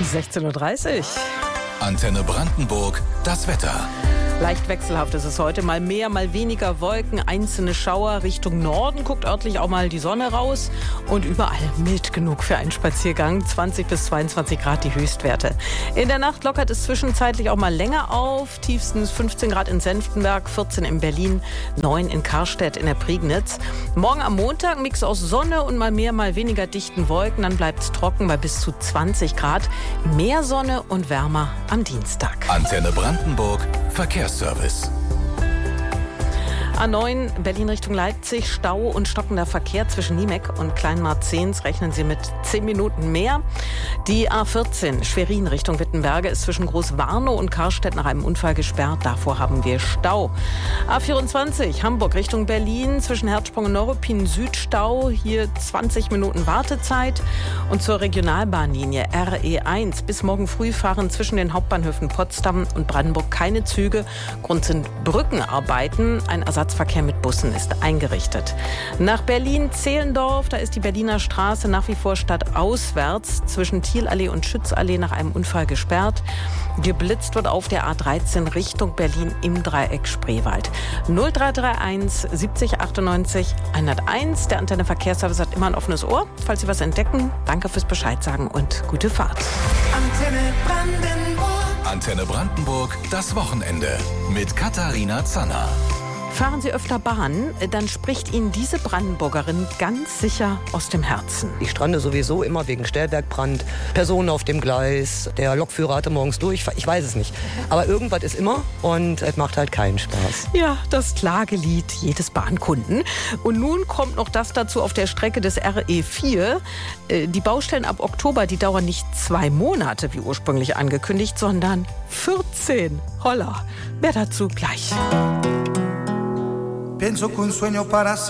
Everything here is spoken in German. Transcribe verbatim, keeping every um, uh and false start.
sechzehn Uhr dreißig. Antenne Brandenburg, das Wetter. Leicht wechselhaft ist es heute. Mal mehr, mal weniger Wolken, einzelne Schauer. Richtung Norden guckt örtlich auch mal die Sonne raus. Und überall mild genug für einen Spaziergang. zwanzig bis zweiundzwanzig Grad die Höchstwerte. In der Nacht lockert es zwischenzeitlich auch mal länger auf. Tiefstens fünfzehn Grad in Senftenberg, vierzehn in Berlin, neun in Karstedt in der Prignitz. Morgen am Montag Mix aus Sonne und mal mehr, mal weniger dichten Wolken. Dann bleibt es trocken bei bis zu zwanzig Grad. Mehr Sonne und wärmer am Dienstag. Antenne Brandenburg, Verkehrsservice. A neun Berlin Richtung Leipzig, Stau und stockender Verkehr zwischen Niemek und Kleinmarzens. Rechnen Sie mit zehn Minuten mehr. Die A vierzehn Schwerin Richtung Wittenberge ist zwischen Großwarnow und Karstedt nach einem Unfall gesperrt. Davor haben wir Stau. A vierundzwanzig Hamburg Richtung Berlin zwischen Herzsprung und Neuruppin Süd Stau. Hier zwanzig Minuten Wartezeit. Und zur Regionalbahnlinie R E eins. Bis morgen früh fahren zwischen den Hauptbahnhöfen Potsdam und Brandenburg keine Züge. Grund sind Brückenarbeiten. Ein Ersatzverkehr mit Bussen ist eingerichtet. Nach Berlin-Zehlendorf, da ist die Berliner Straße nach wie vor stadtauswärts zwischen Thielallee und Schützallee nach einem Unfall gesperrt. Geblitzt wird auf der A dreizehn Richtung Berlin im Dreieck Spreewald. null drei drei eins siebzig achtundneunzig hunderteins. Der Antenne Verkehrsservice hat immer ein offenes Ohr. Falls Sie was entdecken, danke fürs Bescheid sagen und gute Fahrt. Antenne Brandenburg. Antenne Brandenburg, das Wochenende mit Katharina Zanner. Fahren Sie öfter Bahn, dann spricht Ihnen diese Brandenburgerin ganz sicher aus dem Herzen. Ich strande sowieso immer wegen Stellwerkbrand, Personen auf dem Gleis, der Lokführer hatte morgens durch, ich weiß es nicht. Aber irgendwas ist immer und es macht halt keinen Spaß. Ja, das Klagelied jedes Bahnkunden. Und nun kommt noch das dazu auf der Strecke des R E vier. Die Baustellen ab Oktober, die dauern nicht zwei Monate wie ursprünglich angekündigt, sondern vierzehn. Holla, mehr dazu gleich. Pienso que un sueño para siempre.